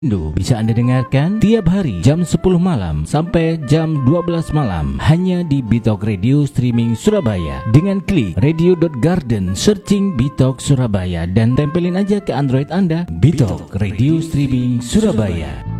Indo bisa Anda dengarkan tiap hari jam 10 malam sampai jam 12 malam hanya di Bitok Radio Streaming Surabaya. Dengan klik radio.garden, searching Bitok Surabaya dan tempelin aja ke Android Anda Bitok Radio Streaming Surabaya.